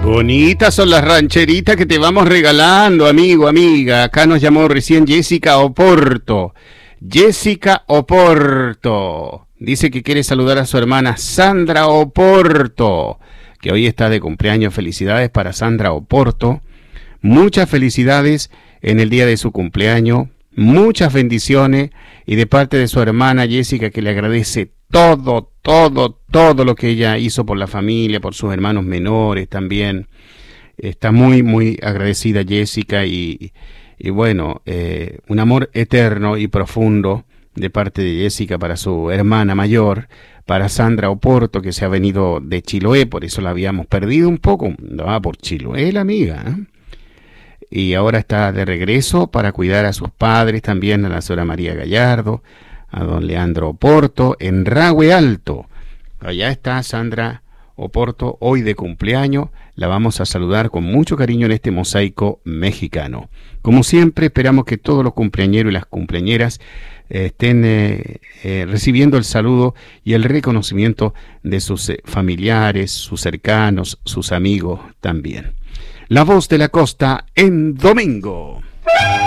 Bonitas son las rancheritas que te vamos regalando, amigo, amiga. Acá nos llamó recién Jessica Oporto. Jessica Oporto. Dice que quiere saludar a su hermana Sandra Oporto, que hoy está de cumpleaños. Felicidades para Sandra Oporto. Muchas felicidades en el día de su cumpleaños. Muchas bendiciones. Y de parte de su hermana Jessica, que le agradece todo lo que ella hizo por la familia, por sus hermanos menores también. Está muy agradecida Jessica y bueno, un amor eterno y profundo de parte de Jessica para su hermana mayor, para Sandra Oporto, que se ha venido de Chiloé, por eso la habíamos perdido un poco, andaba por Chiloé la amiga, ¿eh? Y ahora está de regreso para cuidar a sus padres, también a la señora María Gallardo, a don Leandro Oporto, en Rahue Alto. Allá está Sandra Oporto, hoy de cumpleaños. La vamos a saludar con mucho cariño en este mosaico mexicano. Como siempre, esperamos que todos los cumpleañeros y las cumpleañeras estén recibiendo el saludo y el reconocimiento de sus familiares, sus cercanos, sus amigos también. La Voz de la Costa en domingo.